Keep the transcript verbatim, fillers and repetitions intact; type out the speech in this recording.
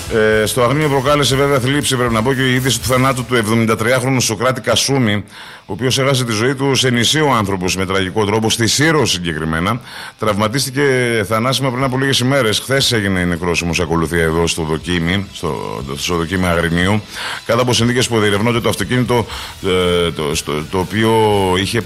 Ε, στο Αγρίνιο προκάλεσε βέβαια θλίψη, πρέπει να πω, και η είδηση του θανάτου του εβδομηντατριάχρονου Σωκράτη Κασούμη, ο οποίος έχασε τη ζωή του σε νησί ο άνθρωπος με τραγικό τρόπο, στη Σύρο συγκεκριμένα. Τραυματίστηκε θανάσιμα πριν από λίγες ημέρες. Χθες έγινε η νεκρόσιμος ακολουθία εδώ στο δοκίμι, στο, στο δοκίμι Αγρινίου, κάτω από συνθήκες που διερευνώνται το αυτοκίνητο, ε, το, στο, το οποίο είχε